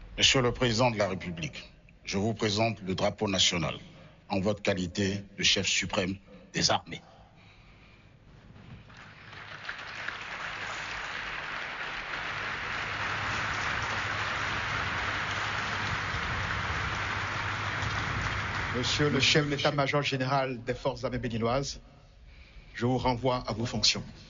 Monsieur le Président de la République, je vous présente le drapeau national en votre qualité de chef suprême des armées. Monsieur le chef d'état-major général des forces armées béninoises, je vous renvoie à vos fonctions.